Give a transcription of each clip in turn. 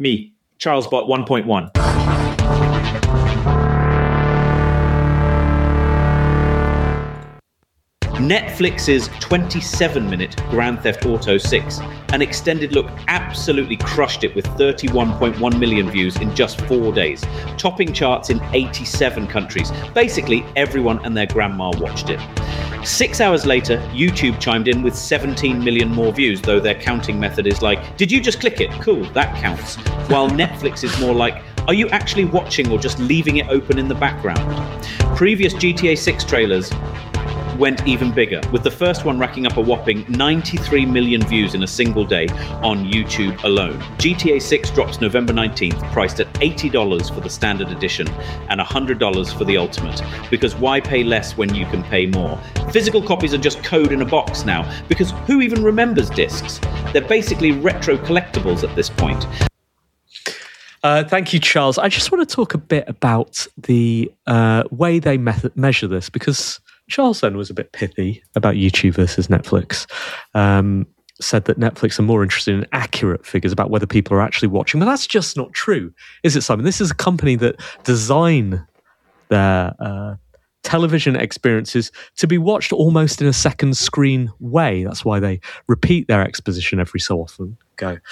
Me, CharlesBot 1.1. Netflix's 27-minute Grand Theft Auto 6, an extended look, absolutely crushed it with 31.1 million views in just 4 days, topping charts in 87 countries. Basically, everyone and their grandma watched it. 6 hours later, YouTube chimed in with 17 million more views, though their counting method is like, did you just click it? Cool, that counts. While Netflix is more like, are you actually watching or just leaving it open in the background? Previous GTA 6 trailers went even bigger, with the first one racking up a whopping 93 million views in a single day on YouTube alone. GTA 6 drops November 19th, priced at $80 for the standard edition and $100 for the ultimate, because why pay less when you can pay more? Physical copies are just code in a box now, because who even remembers discs? They're basically retro collectibles at this point. Thank you, Charles. I just want to talk a bit about the way they measure this, because Charles then was a bit pithy about YouTube versus Netflix. Said that Netflix are more interested in accurate figures about whether people are actually watching. But that's just not true, is it, Simon? This is a company that design their television experiences to be watched almost in a second screen way. That's why they repeat their exposition every so often.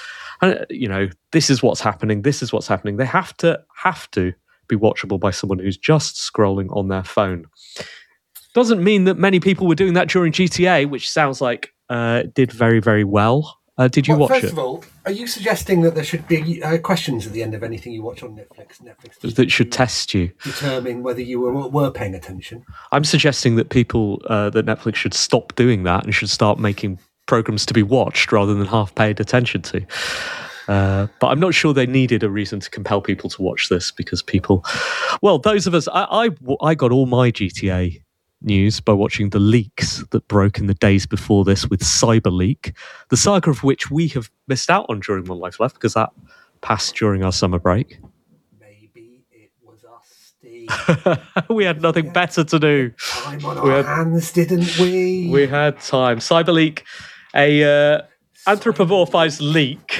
This is what's happening. This is what's happening. They have to be watchable by someone who's just scrolling on their phone. Doesn't mean that many people were doing that during GTA, which sounds like did very, very well. Did you watch it? First of all, are you suggesting that there should be questions at the end of anything you watch on Netflix? That should test you. Determine whether you were paying attention. I'm suggesting that people, that Netflix should stop doing that and should start making programs to be watched rather than half paid attention to. But I'm not sure they needed a reason to compel people to watch this, because those of us, I got all my GTA news by watching the leaks that broke in the days before this with CyberLeak, the saga of which we have missed out on during One Life Left, because that passed during our summer break. Maybe it was us, Steve. We had nothing better to do. Time on our hands, didn't we? We had time. CyberLeak, a anthropomorphized leak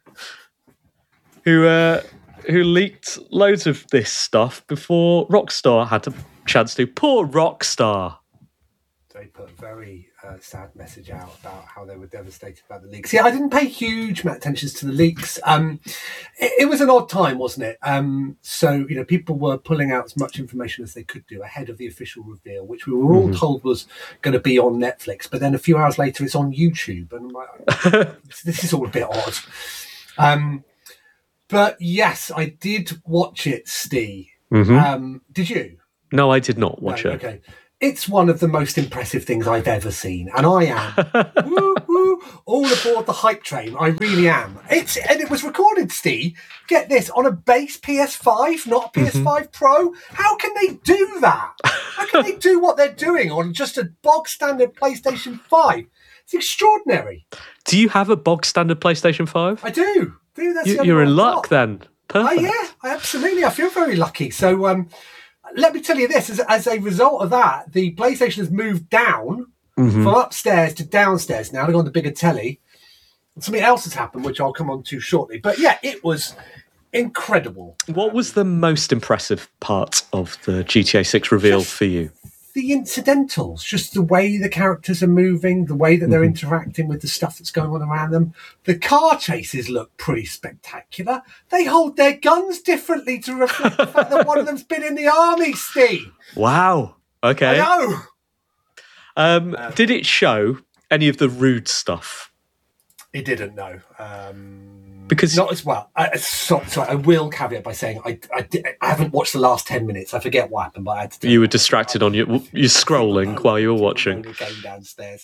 who leaked loads of this stuff before Rockstar had a chance to. Poor Rockstar. They put a very sad message out about how they were devastated about the leaks. Yeah, I didn't pay huge attention to the leaks. It was an odd time, wasn't it? So, people were pulling out as much information as they could do ahead of the official reveal, which we were all told was going to be on Netflix. But then a few hours later, it's on YouTube. And I'm like, this is all a bit odd. But yes, I did watch it, Steve. Did you? No, I did not watch it. Okay. It's one of the most impressive things I've ever seen. And I am woo, woo, all aboard the hype train. I really am. And it was recorded, Steve. Get this, on a base PS5, not a PS5 Pro. How can they do that? How can they do what they're doing on just a bog standard PlayStation 5? It's extraordinary. Do you have a bog standard PlayStation 5? I do. You're in luck then. Perfect. Oh, yeah, absolutely. I feel very lucky. So, let me tell you this, as a result of that, the PlayStation has moved down from upstairs to downstairs now. They've gone to bigger telly. And something else has happened, which I'll come on to shortly. But yeah, it was incredible. What was the most impressive part of the GTA 6 reveal for you? The incidentals, just the way the characters are moving, the way that they're interacting with the stuff that's going on around them. The car chases look pretty spectacular. They hold their guns differently to reflect the fact that one of them's been in the army, Steve. Wow. Okay. I know. Did it show any of the rude stuff? It didn't, no. Because not as well. Sorry, I will caveat by saying I haven't watched the last 10 minutes. I forget what happened, but I had to. You were distracted on your scrolling while you were watching. Going downstairs,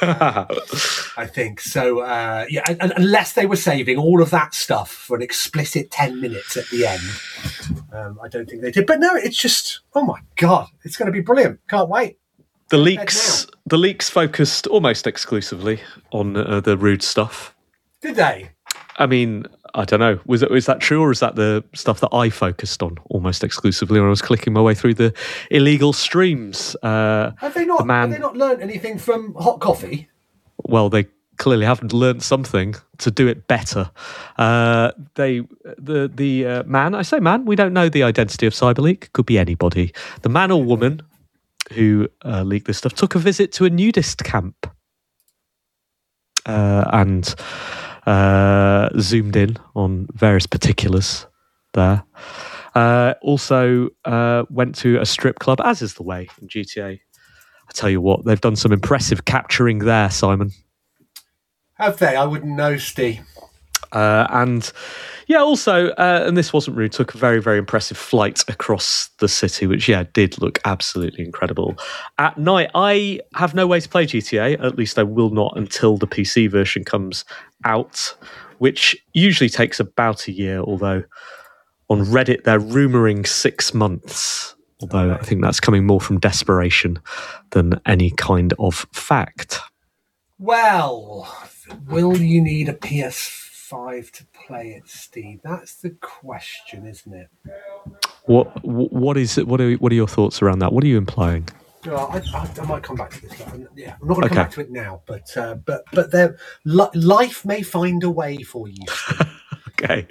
I think so. Yeah, and unless they were saving all of that stuff for an explicit 10 minutes at the end, I don't think they did. But no, it's just, oh my god, it's going to be brilliant. Can't wait. The leaks focused almost exclusively on the rude stuff. Did they? I mean, I don't know. Was that true, or is that the stuff that I focused on almost exclusively when I was clicking my way through the illegal streams? Have they not learned anything from Hot Coffee? Well, they clearly haven't learned something to do it better. The man, I say man, we don't know the identity of CyberLeak. Could be anybody. The man or woman who leaked this stuff took a visit to a nudist camp and zoomed in on various particulars there. Also went to a strip club, as is the way in GTA. I tell you what, they've done some impressive capturing there, Simon. Have they? I wouldn't know, Steve. And this wasn't rude, took a very, very impressive flight across the city, which, did look absolutely incredible. At night, I have no way to play GTA, at least I will not until the PC version comes out, which usually takes about a year, although on Reddit they're rumouring 6 months, although I think that's coming more from desperation than any kind of fact. Well, will you need a PS5 to play it, Steve? That's the question, isn't it? What are your thoughts around that? What are you implying? I might come back to this. I'm not going to come back to it now, but life may find a way for you. Okay.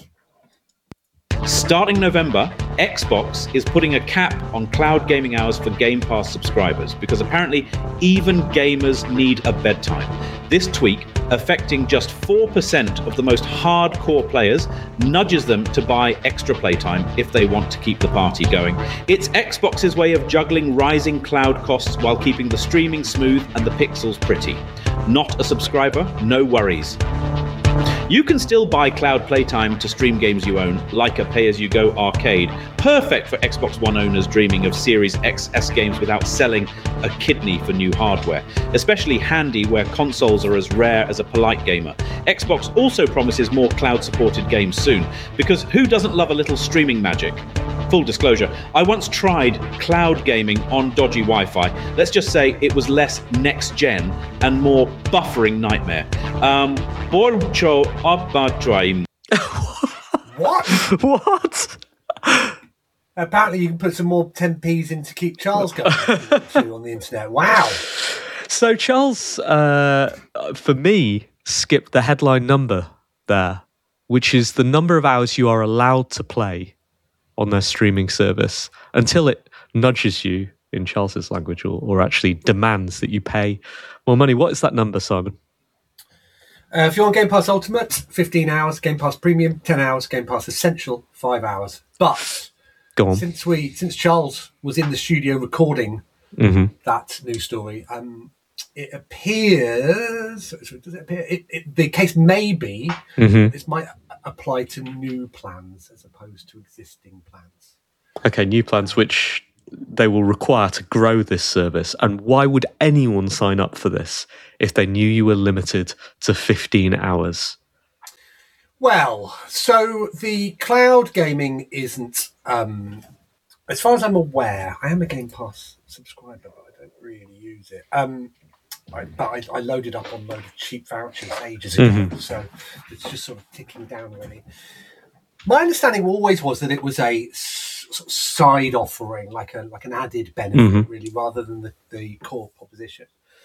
Starting November, Xbox is putting a cap on cloud gaming hours for Game Pass subscribers because apparently even gamers need a bedtime. This tweak, affecting just 4% of the most hardcore players, nudges them to buy extra playtime if they want to keep the party going. It's Xbox's way of juggling rising cloud costs while keeping the streaming smooth and the pixels pretty. Not a subscriber? No worries. You can still buy cloud playtime to stream games you own, like a pay-as-you-go arcade. Perfect for Xbox One owners dreaming of Series XS games without selling a kidney for new hardware. Especially handy where consoles are as rare as a polite gamer. Xbox also promises more cloud-supported games soon, because who doesn't love a little streaming magic? Full disclosure, I once tried cloud gaming on dodgy Wi-Fi. Let's just say it was less next-gen and more buffering nightmare. Bolcho Abatraim. What? Apparently you can put some more 10p's in to keep Charles going on the internet. Wow. So Charles, for me, skipped the headline number there, which is the number of hours you are allowed to play on their streaming service until it nudges you, in Charles's language, or actually demands that you pay more money. What is that number, Simon? If you're on Game Pass Ultimate, 15 hours. Game Pass Premium, 10 hours. Game Pass Essential, 5 hours. But go on. Since Charles was in the studio recording that news story, it appears. Does it appear? The case may be this might apply to new plans as opposed to existing plans. Okay, new plans which they will require to grow this service. And why would anyone sign up for this if they knew you were limited to 15 hours? Well, so the cloud gaming isn't, as far as I'm aware, I am a Game Pass subscriber, but I don't really use it. I loaded up on a load of cheap vouchers ages ago, so it's just sort of ticking down, really. My understanding always was that it was a side offering, like an added benefit, really, rather than the core proposition.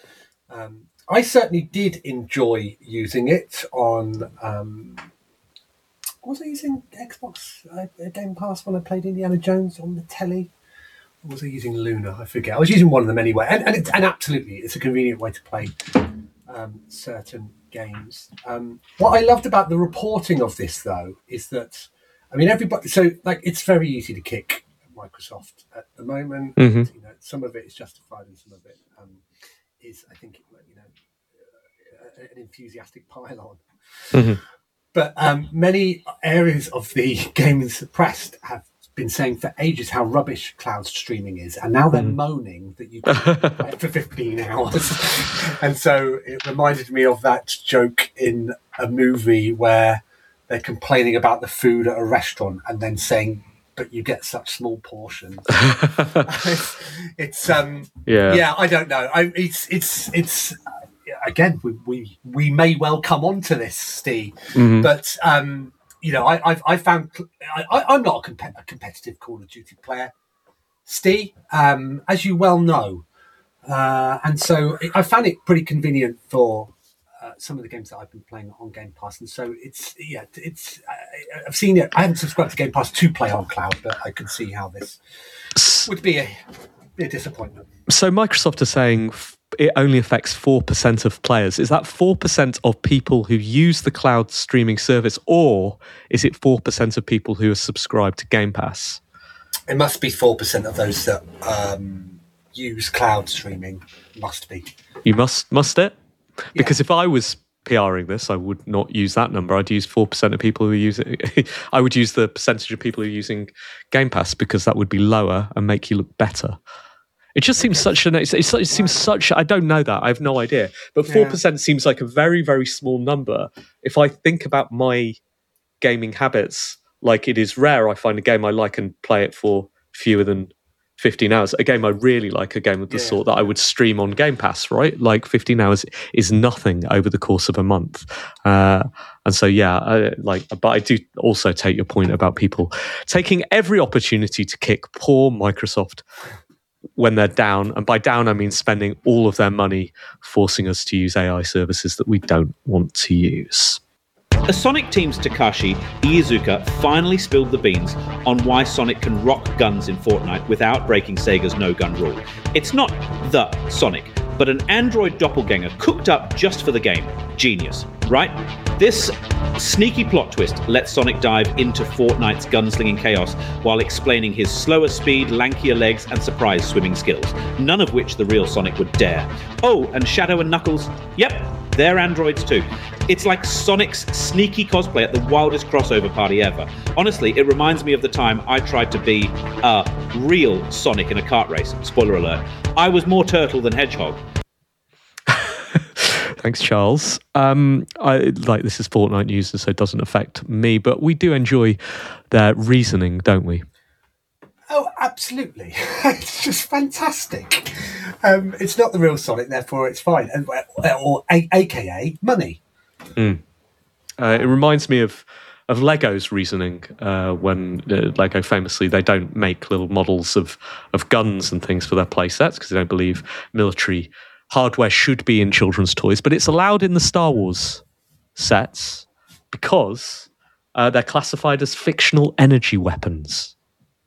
I certainly did enjoy using it on. Was I using Xbox Game Pass when I played Indiana Jones on the telly? Or was I using Luna? I forget. I was using one of them anyway, and absolutely, it's a convenient way to play certain games. What I loved about the reporting of this, though, is that everybody. So, it's very easy to kick Microsoft at the moment. And, some of it is justified, and some of it is, I think, an enthusiastic pile on. But many areas of the gaming press have been saying for ages how rubbish cloud streaming is, and now they're moaning that you can play it for 15 hours. And so it reminded me of that joke in a movie where they're complaining about the food at a restaurant and then saying, but you get such small portions. It's I don't know. It's again, we may well come on to this, Steve, but I found I'm not a competitive Call of Duty player, Steve, as you well know, and so I found it pretty convenient for some of the games that I've been playing on Game Pass, and so I've seen it. I haven't subscribed to Game Pass to play on cloud, but I can see how this would be a disappointment. So Microsoft are saying it only affects 4% of players. Is that 4% of people who use the cloud streaming service, or is it 4% of people who are subscribed to Game Pass? It must be 4% of those that use cloud streaming. Must be. You must it? Because if I was PRing this, I would not use that number. I'd use 4% of people who use it. I would use the percentage of people who are using Game Pass, because that would be lower and make you look better. It just seems such an. It seems such. I don't know that. I have no idea. But 4% seems like a very, very small number. If I think about my gaming habits, like, it is rare I find a game I like and play it for fewer than 15 hours. A game I really like, a game of the sort that I would stream on Game Pass, right? Like, 15 hours is nothing over the course of a month. And so, but I do also take your point about people taking every opportunity to kick poor Microsoft when they're down. And by down, I mean spending all of their money forcing us to use AI services that we don't want to use. The Sonic team's Takashi Iizuka finally spilled the beans on why Sonic can rock guns in Fortnite without breaking Sega's no-gun rule. It's not the Sonic, but an android doppelganger cooked up just for the game. Genius, right? This sneaky plot twist lets Sonic dive into Fortnite's gunslinging chaos while explaining his slower speed, lankier legs, and surprise swimming skills, none of which the real Sonic would dare. Oh, and Shadow and Knuckles, yep, they're androids too. It's like Sonic's sneaky cosplay at the wildest crossover party ever. Honestly, it reminds me of the time I tried to be a real Sonic in a kart race. Spoiler alert. I was more turtle than hedgehog. Thanks, Charles. This is Fortnite news, so it doesn't affect me, but we do enjoy their reasoning, don't we? Oh, absolutely. It's just fantastic. It's not the real Sonic, therefore it's fine. Or AKA money. It reminds me of Lego's reasoning when Lego famously, they don't make little models of guns and things for their play sets because they don't believe military hardware should be in children's toys, but it's allowed in the Star Wars sets because they're classified as fictional energy weapons.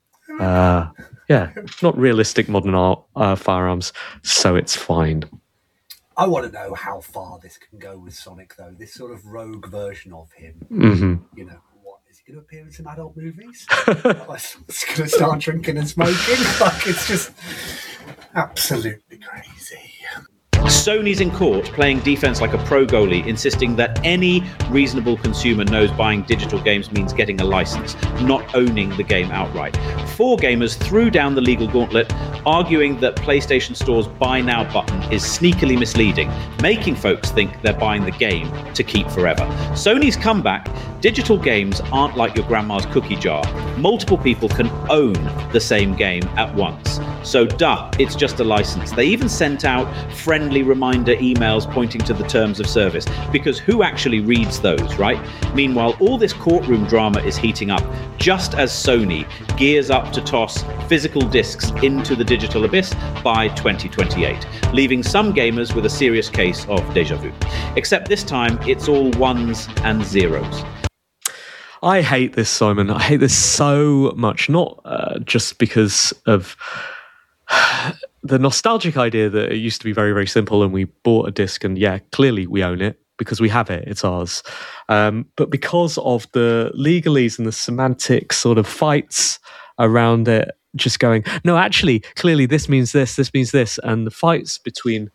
Not realistic modern firearms, so it's fine. I want to know how far this can go with Sonic, though. This sort of rogue version of him. Mm-hmm. You know, what is he going to appear in some adult movies? He's going to start drinking and smoking. Like, it's just absolutely crazy. Sony's in court playing defense like a pro goalie, insisting that any reasonable consumer knows buying digital games means getting a license, not owning the game outright. 4Gamers threw down the legal gauntlet, arguing that PlayStation Store's Buy Now button is sneakily misleading, making folks think they're buying the game to keep forever. Sony's comeback: digital games aren't like your grandma's cookie jar. Multiple people can own the same game at once. So it's just a license. They even sent out friendly reminder emails pointing to the terms of service, because who actually reads those, right? Meanwhile, all this courtroom drama is heating up just as Sony gears up to toss physical discs into the digital abyss by 2028, leaving some gamers with a serious case of déjà vu. Except this time, it's all ones and zeros. I hate this, Simon. I hate this so much, not just because of the nostalgic idea that it used to be very, very simple and we bought a disc and clearly we own it because we have it, it's ours. But because of the legalese and the semantic sort of fights around it, just going, no, actually, clearly this means this means this. And the fights between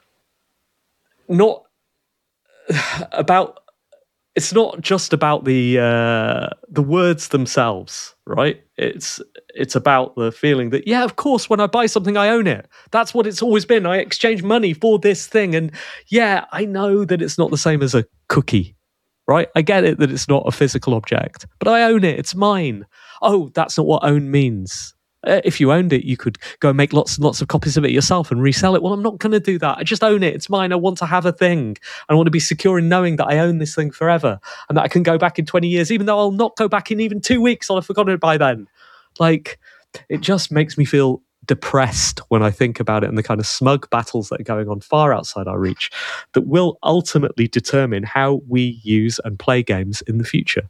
it's not just about the words themselves, right? It's about the feeling that, of course, when I buy something, I own it. That's what it's always been. I exchange money for this thing. And I know that it's not the same as a cookie, right? I get it that it's not a physical object, but I own it. It's mine. Oh, that's not what own means. If you owned it, you could go and make lots and lots of copies of it yourself and resell it. Well, I'm not going to do that. I just own it. It's mine. I want to have a thing. I want to be secure in knowing that I own this thing forever and that I can go back in 20 years, even though I'll not go back in even 2 weeks. I'll have forgotten it by then. Like, it just makes me feel depressed when I think about it and the kind of smug battles that are going on far outside our reach that will ultimately determine how we use and play games in the future.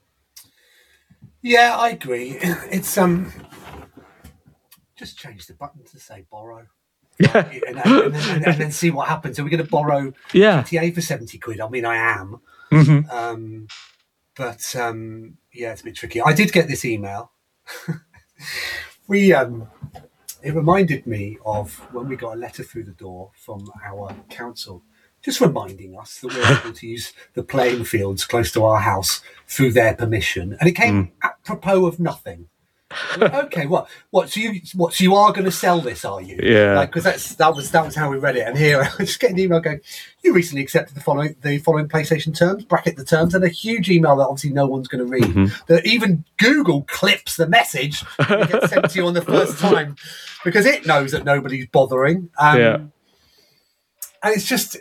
Yeah, I agree. It's just change the button to say borrow. Yeah. and then see what happens. Are we going to borrow GTA for 70 quid? I mean, I am. Mm-hmm. But it's a bit tricky. I did get this email. It reminded me of when we got a letter through the door from our council, just reminding us that we're able to use the playing fields close to our house through their permission. And it came apropos of nothing. Okay, what? So you are going to sell this, are you? Yeah. Because that was how we read it. And here I just get an email going, you recently accepted the following PlayStation terms, bracket the terms, and a huge email that obviously no one's going to read. That even Google clips the message and it gets sent to you on the first time because it knows that nobody's bothering. And it's just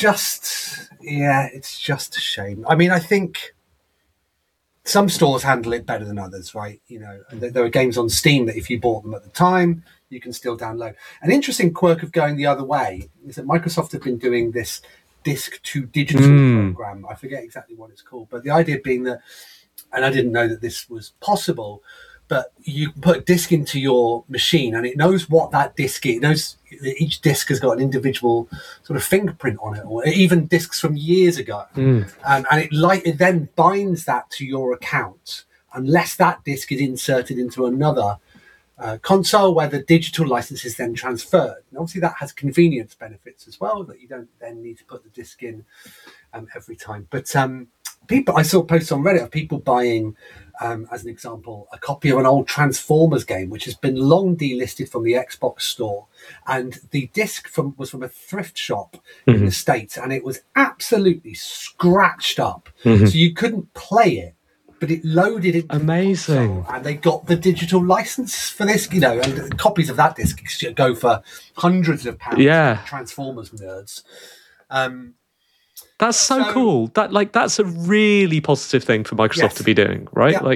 a shame. I mean, I think some stores handle it better than others, right? You know, and there are games on Steam that if you bought them at the time, you can still download. An interesting quirk of going the other way is that Microsoft have been doing this disc to digital program. I forget exactly what it's called, but the idea being that, and I didn't know that this was possible, but you can put a disc into your machine and it knows what that disc is. It knows each disc has got an individual sort of fingerprint on it, or even discs from years ago. And it then binds that to your account unless that disc is inserted into another console where the digital license is then transferred. And obviously that has convenience benefits as well, that you don't then need to put the disc in every time. But I saw posts on Reddit of people buying, as an example, a copy of an old Transformers game, which has been long delisted from the Xbox store. And the disc was from a thrift shop in the States, and it was absolutely scratched up. So you couldn't play it, but it loaded it. Amazing. And they got the digital license for this, you know, and copies of that disc go for hundreds of pounds. Yeah. Transformers nerds. That's so cool. That's a really positive thing for Microsoft to be doing, right? Yeah.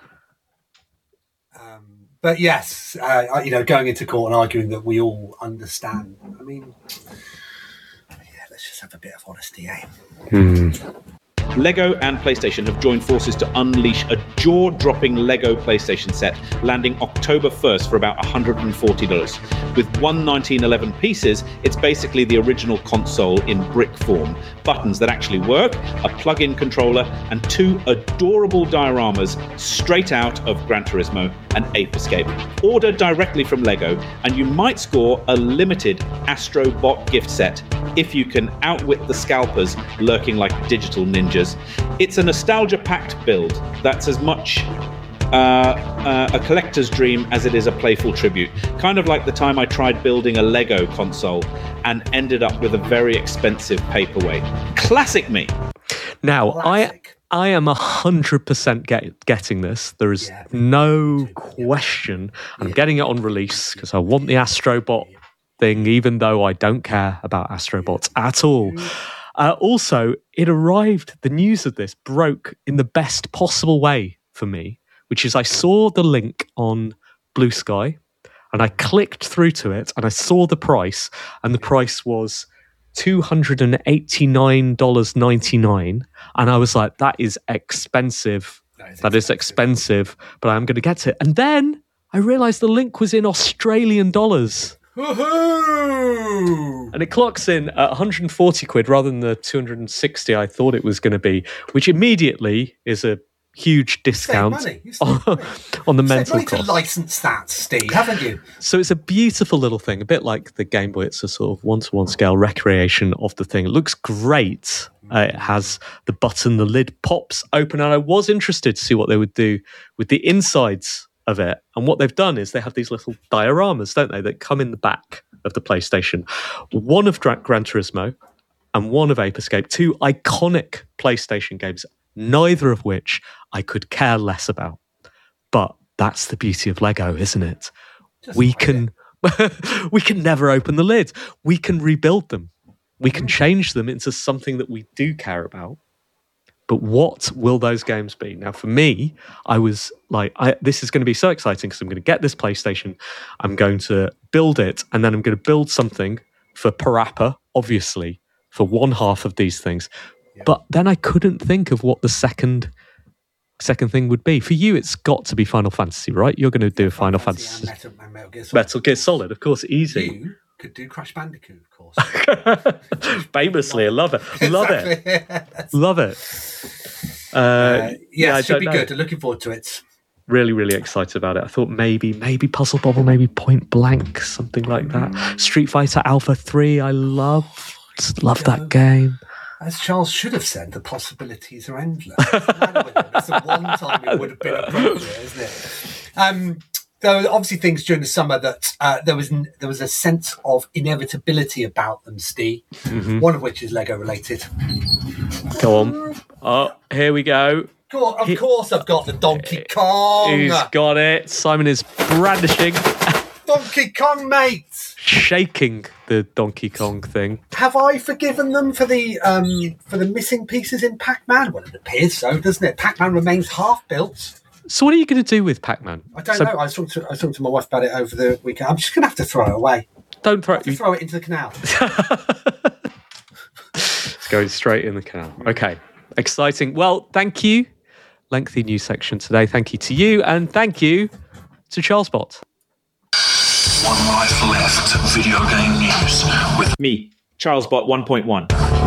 But yes, going into court and arguing that we all understand. I mean, let's just have a bit of honesty, eh? LEGO and PlayStation have joined forces to unleash a jaw-dropping LEGO PlayStation set, landing October 1st for about $140. With 11911 pieces, it's basically the original console in brick form. Buttons that actually work, a plug-in controller, and two adorable dioramas straight out of Gran Turismo and Ape Escape. Order directly from LEGO, and you might score a limited Astro Bot gift set if you can outwit the scalpers lurking like digital ninjas. It's a nostalgia-packed build that's as much a collector's dream as it is a playful tribute. Kind of like the time I tried building a Lego console and ended up with a very expensive paperweight. Classic me. Now, I am 100% getting this. There is no question. I'm getting it on release because I want the Astrobot thing, even though I don't care about Astrobots at all. Also, the news of this broke in the best possible way for me, which is I saw the link on Blue Sky and I clicked through to it and I saw the price, and the price was $289.99, and I was like, that is expensive. That is expensive, but I'm going to get it. And then I realized the link was in Australian dollars. Woohoo! And it clocks in at 140 quid rather than the 260 I thought it was going to be, which immediately is a huge discount on the mental cost. To license that, Steve, haven't you? So it's a beautiful little thing, a bit like the Game Boy. It's a sort of one-to-one scale recreation of the thing. It looks great. It has the button, the lid pops open, and I was interested to see what they would do with the insides of it. And what they've done is they have these little dioramas, don't they, that come in the back of the PlayStation. One of Gran Turismo and one of Ape Escape, two iconic PlayStation games, neither of which I could care less about. But that's the beauty of Lego, isn't it? We can never open the lid. We can rebuild them. We can change them into something that we do care about. But what will those games be? Now, for me, I was like, this is going to be so exciting because I'm going to get this PlayStation, I'm going to build it, and then I'm going to build something for Parappa, obviously, for one half of these things. Yeah. But then I couldn't think of what the second thing would be. For you, it's got to be Final Fantasy, right? You're going to do Final Fantasy. Metal Gear Solid, of course, easy. You could do Crash Bandicoot, of course. Famously, I love it. Love it. Love it. It should be good. I'm looking forward to it. Really, really excited about it. I thought maybe Puzzle Bobble, maybe Point Blank, something like that. Street Fighter Alpha 3, I love that game. As Charles should have said, the possibilities are endless. That's the one time it would have been appropriate, isn't it? There were obviously things during the summer that there was a sense of inevitability about them, Steve. Mm-hmm. One of which is Lego related. Go on. Oh, here we go. Of course I've got the Donkey Kong. He's got it. Simon is brandishing. Donkey Kong, mate. Shaking the Donkey Kong thing. Have I forgiven them for the missing pieces in Pac-Man? Well, it appears so, doesn't it? Pac-Man remains half built. So what are you going to do with Pac-Man? I don't know. I was talking to my wife about it over the weekend. I'm just going to have to throw it away. Don't throw it. Throw it into the canal. It's going straight in the canal. Okay. Exciting. Well, thank you. Lengthy news section today. Thank you to you, and thank you to Charles Bott. One Life Left video game news with me, Charles Bott 1.1.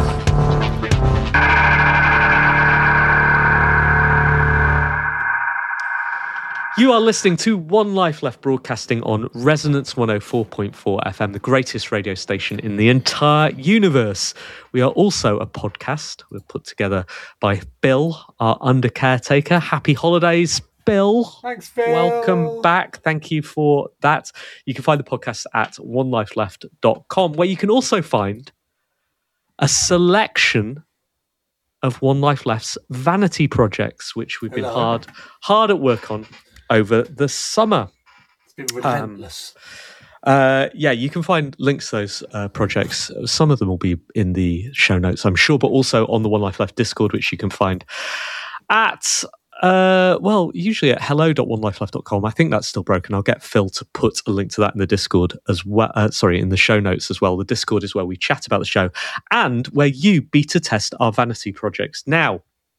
You are listening to One Life Left, broadcasting on Resonance 104.4 FM, the greatest radio station in the entire universe. We are also a podcast. We're put together by Bill, our under caretaker. Happy holidays, Bill. Thanks, Bill. Welcome back. Thank you for that. You can find the podcast at onelifeleft.com, where you can also find a selection of One Life Left's vanity projects, which we've been hard at work on over the summer. It's been relentless. You can find links to those projects. Some of them will be in the show notes, I'm sure, but also on the One Life Left Discord, which you can find at, usually at hello.onelifeleft.com. I think that's still broken. I'll get Phil to put a link to that in the Discord as well. In the show notes as well. The Discord is where we chat about the show and where you beta test our vanity projects. Now,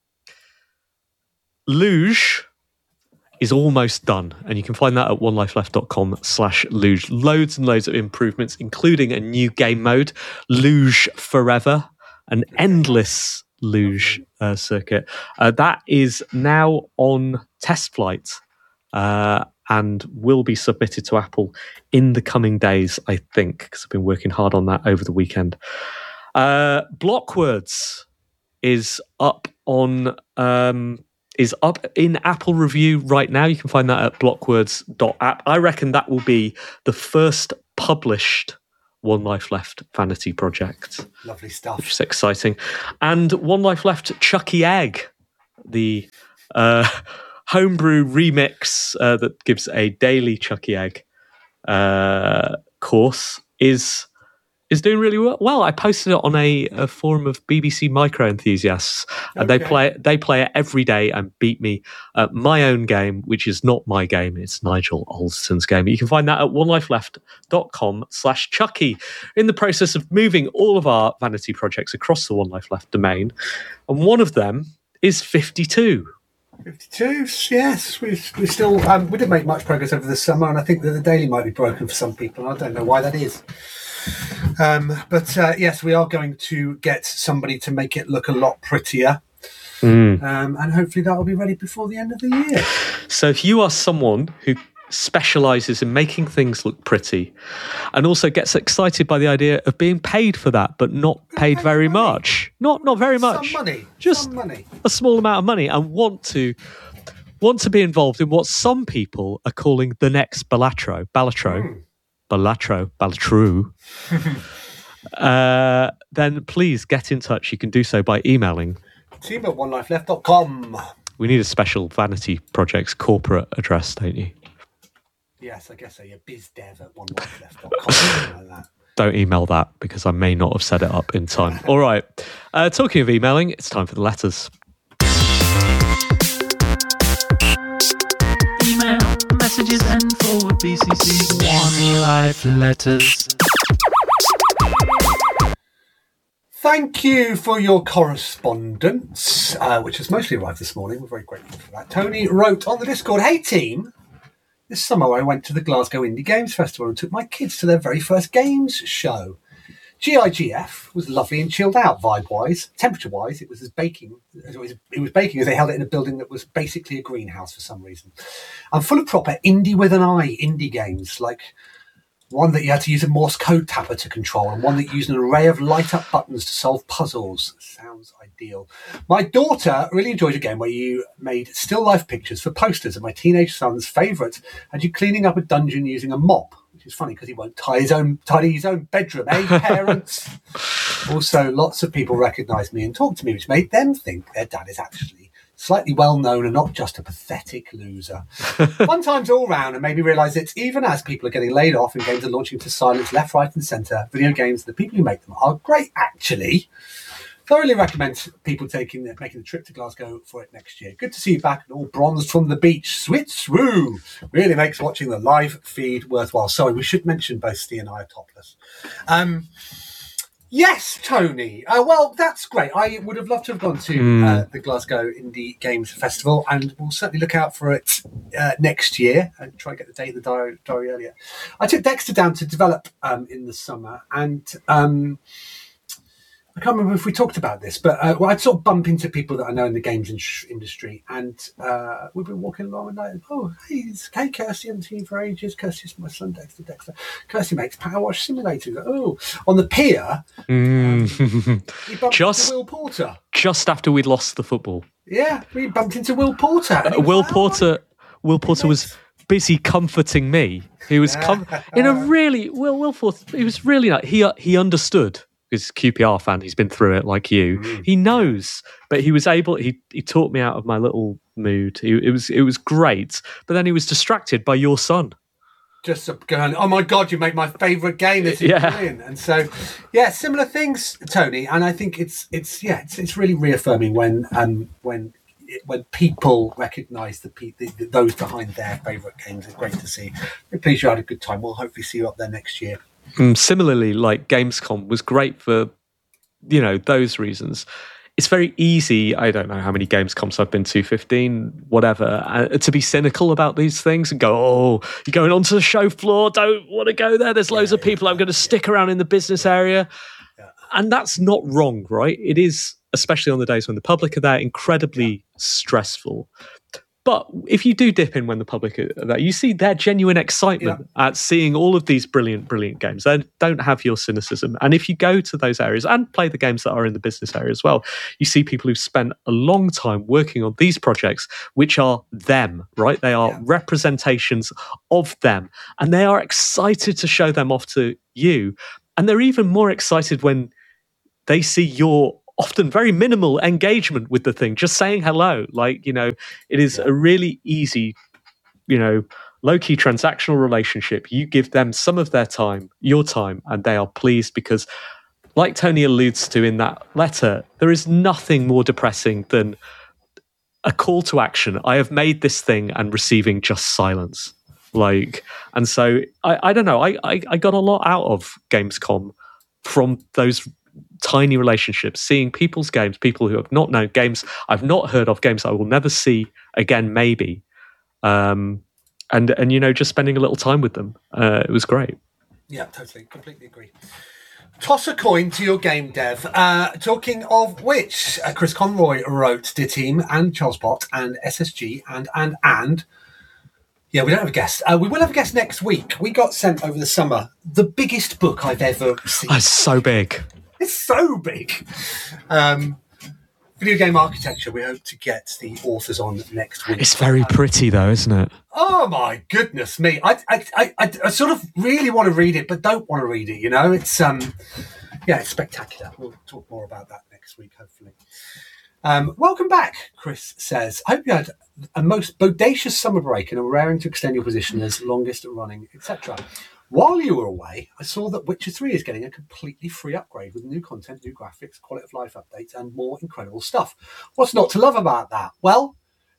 Luge is almost done, and you can find that at onelifeleft.com/luge. Loads and loads of improvements, including a new game mode, Luge Forever, an endless luge circuit. That is now on test flight and will be submitted to Apple in the coming days, I think, because I've been working hard on that over the weekend. Blockwords is up on is up in Apple review right now. You can find that at blockwords.app. I reckon that will be the first published One Life Left vanity project. Lovely stuff. Which is exciting. And One Life Left Chucky Egg, the homebrew remix that gives a daily Chucky Egg course is doing really well. I posted it on a forum of BBC micro enthusiasts, and they play it every day and beat me at my own game, which is not my game. It's Nigel Alston's game. You can find that at onelifeleft.com/Chucky. In the process of moving all of our vanity projects across the One Life Left domain, and one of them is 52. 52, yes. We still we didn't make much progress over the summer, and I think that the daily might be broken for some people. I don't know why that is. But yes, we are going to get somebody to make it look a lot prettier. And hopefully that will be ready before the end of the year. So if you are someone who specialises in making things look pretty and also gets excited by the idea of being paid for that, but not paid very much, not very much, some money, just a small amount of money, and want to be involved in what some people are calling the next Balatro, then please get in touch. You can do so by emailing team@onelifeleft.com. We need a special vanity projects corporate address, don't you? Yes, I guess so. Yeah, bizdev@onelifeleft.com. Like that. Don't email that because I may not have set it up in time. All right. Talking of emailing, it's time for the letters. BCC One Life Letters. Thank you for your correspondence, which has mostly arrived this morning. We're very grateful for that. Tony wrote on the Discord, "Hey team, this summer I went to the Glasgow Indie Games Festival and took my kids to their very first games show. GIGF was lovely and chilled out vibe-wise. Temperature-wise, it was baking as they held it in a building that was basically a greenhouse for some reason. And full of proper indie with an eye indie games, like one that you had to use a Morse code tapper to control, and one that used an array of light-up buttons to solve puzzles. Sounds ideal. My daughter really enjoyed a game where you made still life pictures for posters, and my teenage son's favourite had you cleaning up a dungeon using a mop, which is funny because he won't tidy his own bedroom, eh, parents? Also, lots of people recognised me and talked to me, which made them think their dad is actually slightly well-known and not just a pathetic loser. Fun times all round, and made me realise that even as people are getting laid off and games are launching to silence left, right and centre, video games, the people who make them are great, actually. Thoroughly recommend people making the trip to Glasgow for it next year. Good to see you back and all bronzed from the beach. Switch-swoo! Really makes watching the live feed worthwhile. Sorry, we should mention both Steve and I are topless. Yes, Tony. Well, that's great. I would have loved to have gone to the Glasgow Indie Games Festival, and we'll certainly look out for it next year and try and get the date in the diary earlier. I took Dexter down to develop in the summer, and I can't remember if we talked about this, but I'd sort of bump into people that I know in the games industry, and we've been walking along and like, oh, hey, Kirsty, haven't seen you for ages. Kirsty's my son, Dexter. Kirsty makes Power Wash Simulator. Oh, on the pier, he bumped into Will Porter. Just after we'd lost the football. Yeah, we bumped into Will Porter. Will Porter was busy comforting me. He was in a really Will Porter. He was really nice. He understood. He's a QPR fan. He's been through it like you. He knows, but he was able. He taught me out of my little mood. It was great. But then he was distracted by your son. Just going, oh my God, you make my favourite game. This is brilliant. And so, yeah, similar things, Tony. And I think it's really reaffirming when people recognise those behind their favourite games. It's great to see. We're pleased you had a good time. We'll hopefully see you up there next year. Similarly, like Gamescom was great for, those reasons. It's very easy, I don't know how many Gamescoms I've been to, 15, whatever, to be cynical about these things and go, oh, you're going onto the show floor, don't want to go there, there's loads of people, I'm going to stick around in the business area. Yeah. And that's not wrong, right? It is, especially on the days when the public are there, incredibly stressful. But if you do dip in when the public are there, you see their genuine excitement at seeing all of these brilliant, brilliant games. They don't have your cynicism. And if you go to those areas and play the games that are in the business area as well, you see people who've spent a long time working on these projects, which are them, right? They are representations of them. And they are excited to show them off to you. And they're even more excited when they see your often very minimal engagement with the thing, just saying hello. It is a really easy, low-key transactional relationship. You give them some of their time, your time, and they are pleased because, like Tony alludes to in that letter, there is nothing more depressing than a call to action. I have made this thing and receiving just silence. And so I don't know. I got a lot out of Gamescom from those tiny relationships, seeing people's games, people who have not known games I've not heard of, games I will never see again, maybe. And just spending a little time with them. It was great. Yeah, totally. Completely agree. Toss a coin to your game dev. Talking of which, Chris Conroy wrote Dear Team and Charles Bott and SSG and yeah, we don't have a guest. We will have a guest next week. We got sent over the summer the biggest book I've ever seen. It's so big. It's so big. Video game architecture. We hope to get the authors on next week. It's very pretty, though, isn't it? Oh my goodness me! I sort of really want to read it, but don't want to read it. It's it's spectacular. We'll talk more about that next week, hopefully. Welcome back, Chris says. I hope you had a most bodacious summer break and are raring to extend your position as longest running, etc. While you were away, I saw that Witcher 3 is getting a completely free upgrade with new content, new graphics, quality of life updates, and more incredible stuff. What's not to love about that? Well,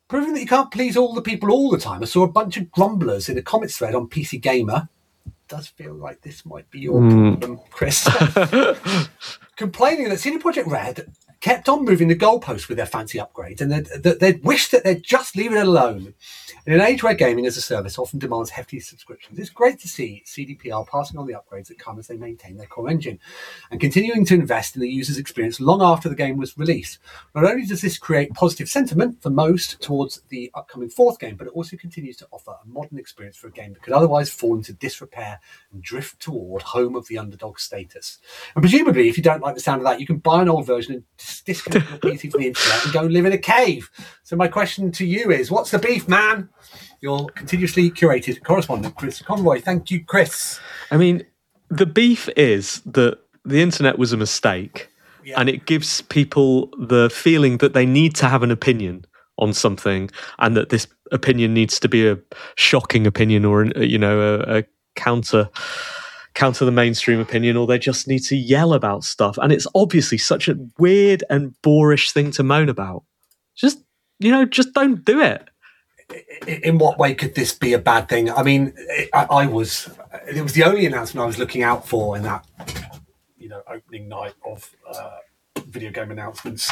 Proving that you can't please all the people all the time. I saw a bunch of grumblers in a comments thread on PC Gamer. Does feel like this might be your problem, Chris. Complaining that CD Projekt Red kept on moving the goalposts with their fancy upgrades, and that they'd wished that they'd just leave it alone. In an age where gaming as a service often demands hefty subscriptions, it's great to see CDPR passing on the upgrades that come as they maintain their core engine and continuing to invest in the user's experience long after the game was released. Not only does this create positive sentiment for most towards the upcoming fourth game, but it also continues to offer a modern experience for a game that could otherwise fall into disrepair and drift toward home of the underdog status. And presumably, if you don't like the sound of that, you can buy an old version and disconnect your PC from the internet and go and live in a cave. So my question to you is, what's the beef, man? Your continuously curated correspondent, Chris Conroy. Thank you, Chris. I mean, the beef is that the internet was a mistake, and it gives people the feeling that they need to have an opinion on something, and that this opinion needs to be a shocking opinion or a counter the mainstream opinion, or they just need to yell about stuff. And it's obviously such a weird and boorish thing to moan about. Just don't do it. In what way could this be a bad thing? I mean, it was the only announcement I was looking out for in that, opening night of video game announcements.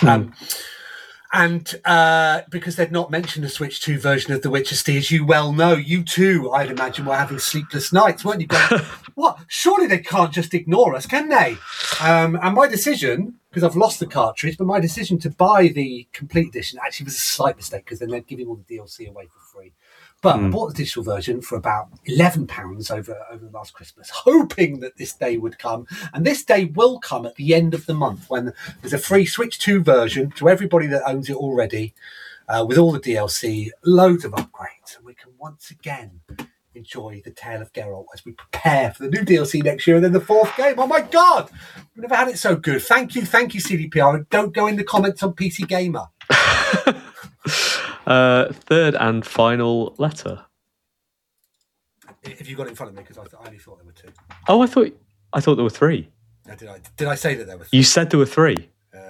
And because they'd not mentioned a Switch 2 version of The Witcher, Steve, as you well know, you too, I'd imagine, were having sleepless nights, weren't you? Going, what? Surely they can't just ignore us, can they? And my decision, because I've lost the cartridge, but my decision to buy the complete edition actually was a slight mistake, because then they're giving all the DLC away for free. But I bought the digital version for about £11 over the last Christmas, hoping that this day would come. And this day will come at the end of the month, when there's a free Switch 2 version to everybody that owns it already, with all the DLC, loads of upgrades. And we can once again enjoy the tale of Geralt as we prepare for the new DLC next year and then the fourth game. Oh my God! We've never had it so good. Thank you, CDPR. Don't go in the comments on PC Gamer. Third and final letter. Have you got it in front of me? Because I only thought there were two. Oh, I thought there were three. No, did I say that there were three? You said there were three.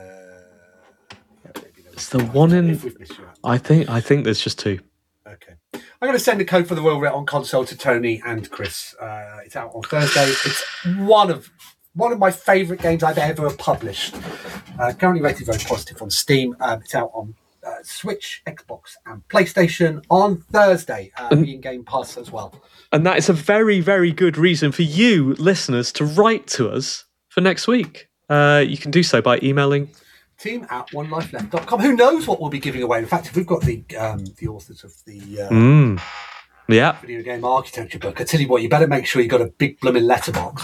It's the one in. I think there's just two. Okay. I'm going to send a code for the Royal Ret on console to Tony and Chris. It's out on Thursday. It's one of my favourite games I've ever published. Currently rated very positive on Steam. It's out on Switch, Xbox and PlayStation on Thursday, in Game Pass as well. And that is a very, very good reason for you listeners to write to us for next week. You can do so by emailing team@onelifeleft.com. Who knows what we'll be giving away? In fact, if we've got the authors of the video game architecture book, I tell you what, you better make sure you got a big blooming letterbox.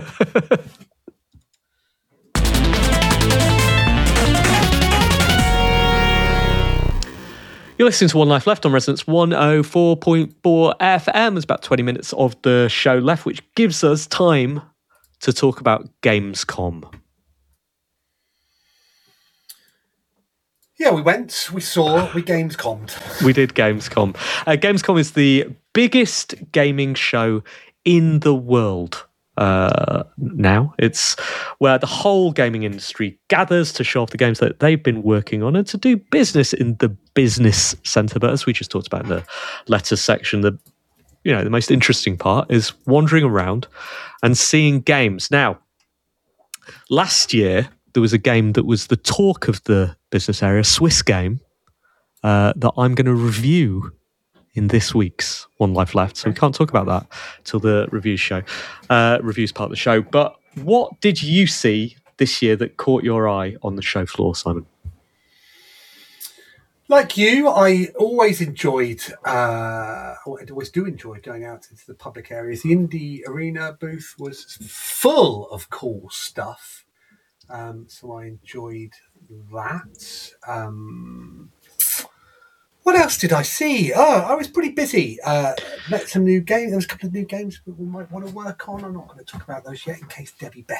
You're listening to One Life Left on Resonance 104.4 FM. There's about 20 minutes of the show left, which gives us time to talk about Gamescom. Yeah, we went, we saw, we Gamescom'd. We did Gamescom. Gamescom is the biggest gaming show in the world. Now it's where the whole gaming industry gathers to show off the games that they've been working on and to do business in the business center. But as we just talked about in the letters section, the most interesting part is wandering around and seeing games. Now, last year there was a game that was the talk of the business area, Swiss game, that I'm going to review in this week's One Life Left. So we can't talk about that till the reviews part of the show. But what did you see this year that caught your eye on the show floor, Simon? Like you, I always enjoyed, I always do enjoy going out into the public areas. The Indie Arena booth was full of cool stuff. So I enjoyed that. What else did I see? Oh, I was pretty busy. Met some new games. There was a couple of new games that we might want to work on. I'm not going to talk about those yet in case Debbie Beck.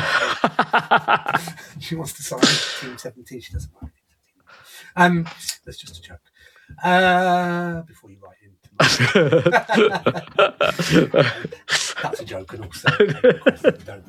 She wants to sign Team 17. She doesn't like Team 17. That's just a joke. Before you write in. That's a joke, and also don't.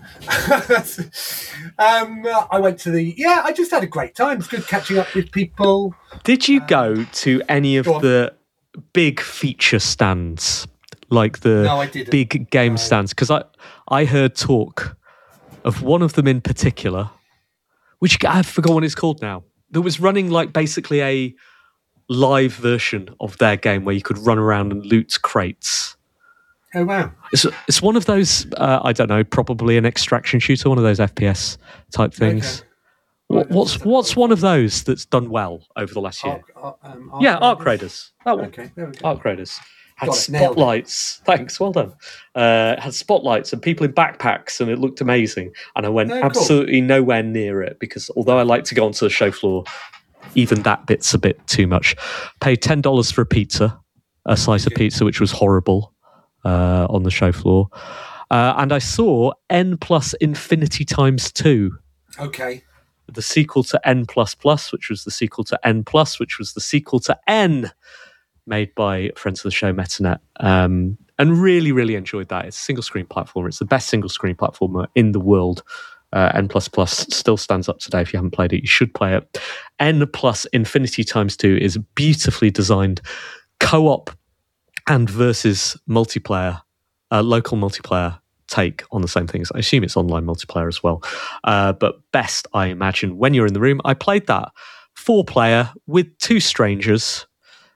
I went to I just had a great time. It's good catching up with people. Did you go to any of the big feature stands, like the No, I didn't. big game stands? Because I heard talk of one of them in particular, which I forgot what it's called now, that was running like basically a live version of their game where you could run around and loot crates. Oh, wow. It's one of those, I don't know, probably an extraction shooter, one of those FPS type things. Okay. What's one of those that's done well over the last year? Arc Raiders. That one. Okay, there we go. Arc Raiders. Had Got it, nailed it. spotlights. Thanks, well done. Had spotlights and people in backpacks, and it looked amazing. And I went absolutely nowhere near it because although I like to go onto the show floor, even that bit's a bit too much. Paid $10 for a slice of pizza, which was horrible on the show floor. And I saw N plus Infinity times 2. Okay. The sequel to N++, which was the sequel to N+, which was the sequel to N, made by friends of the show, Metanet. And really, really enjoyed that. It's a single-screen platformer. It's the best single-screen platformer in the world. N++ still stands up today. If you haven't played it, you should play it. N plus Infinity times 2 is a beautifully designed co-op and versus multiplayer, local multiplayer take on the same things. I assume it's online multiplayer as well. But best, I imagine, when you're in the room. I played that 4-player with 2 strangers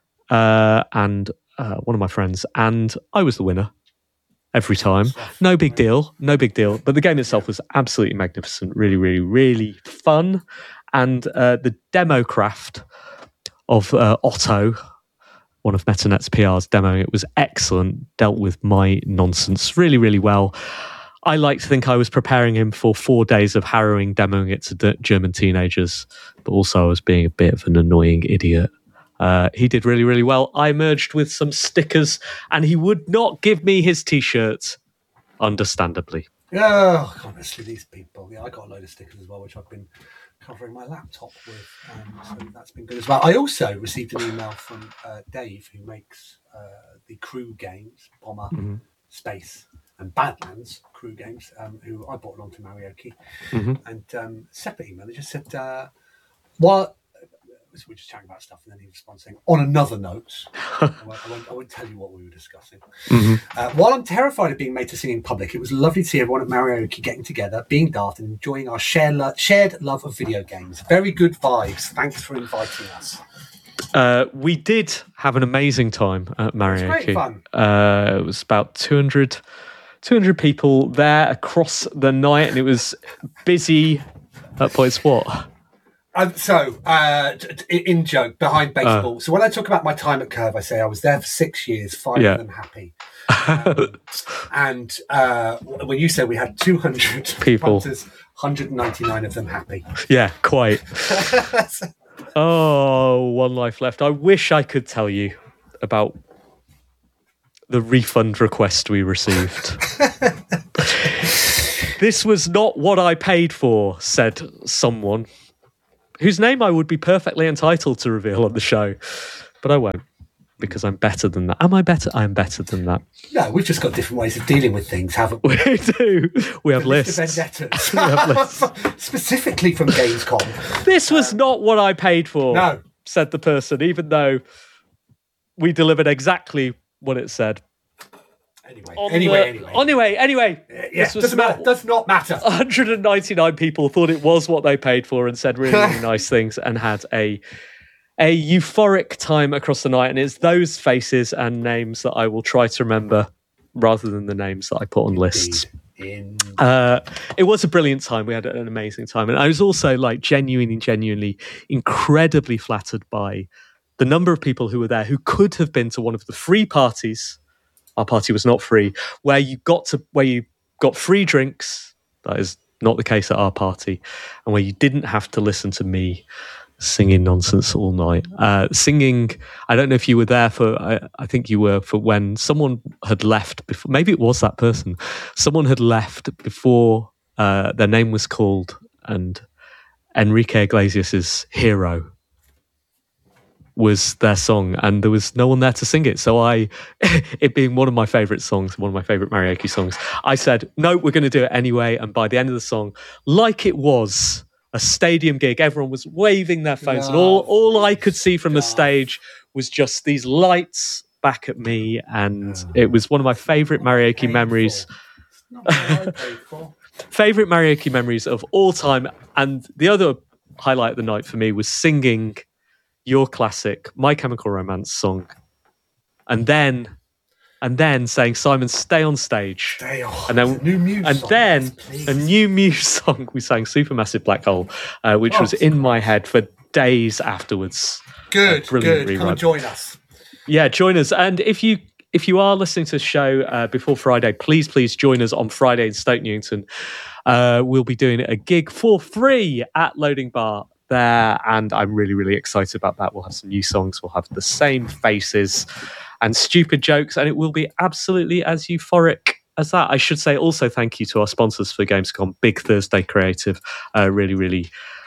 and one of my friends, and I was the winner every time. No big deal. But the game itself was absolutely magnificent. Really, really, really fun. And the demo craft of Otto, one of Metanet's PRs, demoing it was excellent. Dealt with my nonsense really, really well. I like to think I was preparing him for 4 days of harrowing demoing it to German teenagers, but also I was being a bit of an annoying idiot. He did really, really well. I emerged with some stickers, and he would not give me his T-shirt, understandably. Oh, honestly, these people. Yeah, I got a load of stickers as well, which I've been covering my laptop with, so that's been good as well. I also received an email from Dave, who makes the Crew games, Bomber, Space, and Badlands Crew games, who I bought along to Marioki. And separate email, they just said, what? We were just chatting about stuff, and then he responds saying, on another note, I won't tell you what we were discussing. While I'm terrified of being made to sing in public, it was lovely to see everyone at Marioki getting together, being daft, and enjoying our shared love of video games. Very good vibes. Thanks for inviting us. We did have an amazing time at Marioki. It was great fun. It was about 200 people there across the night, and it was busy at points. What? In joke, behind baseball. So when I talk about my time at Curve, I say I was there for 6 years, 5 of them happy. And when you say we had 200 people, punters, 199 of them happy. Yeah, quite. Oh, one life left. I wish I could tell you about the refund request we received. This was not what I paid for, said someone, whose name I would be perfectly entitled to reveal on the show, but I won't, because I'm better than that. Am I better? I am better than that. No, we've just got different ways of dealing with things, haven't we? We do. We have lists. Vendettas. We have lists. Specifically from Gamescom. This was not what I paid for, no, said the person, even though we delivered exactly what it said. Anyway. This does not matter. 199 people thought it was what they paid for and said really, really nice things and had a euphoric time across the night. And it's those faces and names that I will try to remember rather than the names that I put on lists. It was a brilliant time. We had an amazing time. And I was also like genuinely incredibly flattered by the number of people who were there who could have been to one of the free parties. Our party was not free, where you got free drinks. That is not the case at our party, and where you didn't have to listen to me singing nonsense all night. Singing, I don't know if you were there for, I think you were, for when someone had left before, maybe it was that person. Someone had left before their name was called, and Enrique Iglesias' Hero was their song, and there was no one there to sing it. So it being one of my favourite songs, one of my favourite Mariachi songs, I said, no, we're going to do it anyway. And by the end of the song, like it was a stadium gig, everyone was waving their phones, and all I could see from the stage was just these lights back at me, and it was one of my favourite Mariachi memories. Favourite Mariachi memories of all time. And the other highlight of the night for me was singing your classic My Chemical Romance song, and then saying, Simon, stay on stage. And then a new Muse song. We sang Supermassive Black Hole, which was in my head for days afterwards. Good. Come and join us. Yeah, join us. And if you are listening to the show before Friday, please join us on Friday in Stoke Newington. We'll be doing a gig for free at Loading Bar there, and I'm really, really excited about that. We'll have some new songs, we'll have the same faces and stupid jokes, and it will be absolutely as euphoric as that. I should say also thank you to our sponsors for Gamescom, Big Thursday Creative. Really,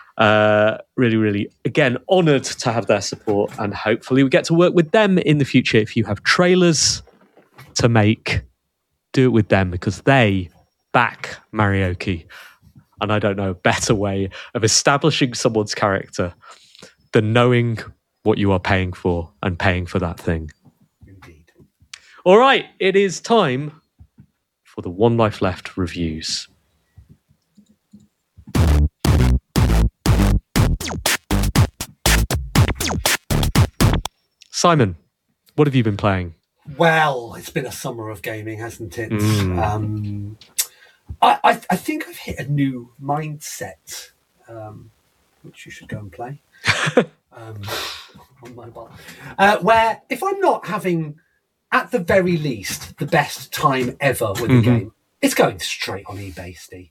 again, honoured to have their support, and hopefully we get to work with them in the future. If you have trailers to make, do it with them, because they back Mariachi. And I don't know a better way of establishing someone's character than knowing what you are paying for and paying for that thing. Indeed. All right, it is time for the One Life Left reviews. Simon, what have you been playing? Well, it's been a summer of gaming, hasn't it? I think I've hit a new mindset, which you should go and play on mobile, where if I'm not having, at the very least, the best time ever with a game, it's going straight on eBay, Steve.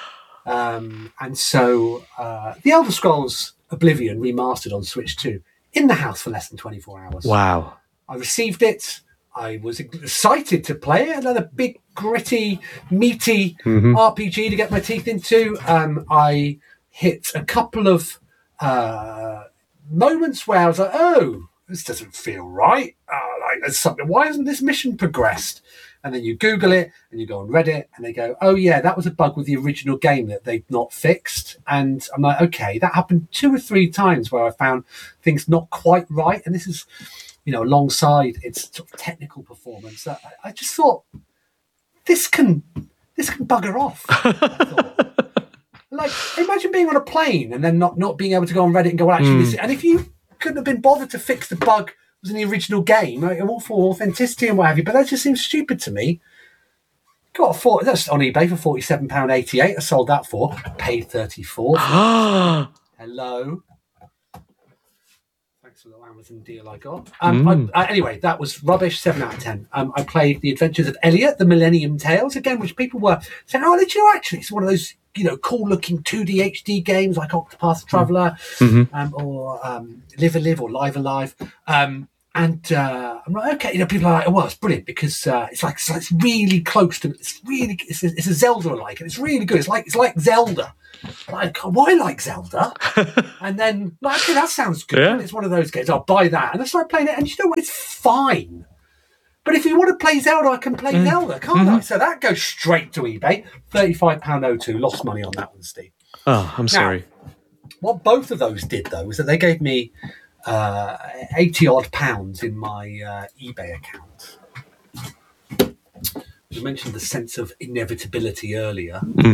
And so The Elder Scrolls Oblivion remastered on Switch 2, in the house for less than 24 hours. Wow. I received it. I was excited to play it. Another big, gritty, meaty RPG to get my teeth into. I hit a couple of moments where I was like, oh, this doesn't feel right. Like there's something. Why hasn't this mission progressed? And then you Google it and you go on Reddit and they go, oh, yeah, that was a bug with the original game that they've not fixed. And I'm like, okay, that happened 2 or 3 times where I found things not quite right. And this is, alongside its sort of technical performance. I just thought, this can bugger off. I thought. Like, imagine being on a plane and then not being able to go on Reddit and go, well, actually, this, and if you couldn't have been bothered to fix the bug was in the original game, right, all for authenticity and what have you, but that just seems stupid to me. That's on eBay for £47.88. I sold that for. Paid $34. Hello. Thanks for the Amazon deal I got. Anyway, that was rubbish. 7 out of 10. I played The Adventures of Elliot, the Millennium Tales, again, which people were saying, oh, did you actually? It's one of those, cool-looking 2D HD games like Octopath Traveler, or Live Alive or Live Alive. And I'm like, okay, people are like, oh, well, it's brilliant because it's really close to, it's a Zelda-like, and it's really good. It's like Zelda. Like, why like Zelda? And then, okay, that sounds good. Yeah. It's one of those games. I'll buy that. And I started playing it, and you know what? It's fine. But if you want to play Zelda, I can play Zelda, can't I? So that goes straight to eBay. £35.02. Lost money on that one, Steve. Oh, I'm sorry. What both of those did, though, was that they gave me 80 odd pounds in my eBay account. You mentioned the sense of inevitability earlier.